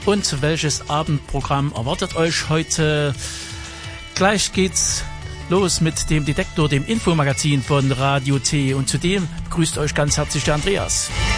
Und welches Abendprogramm erwartet euch heute? Gleich geht's los mit dem Detektor, dem Infomagazin von Radio T. Und zudem begrüßt euch ganz herzlich der Andreas.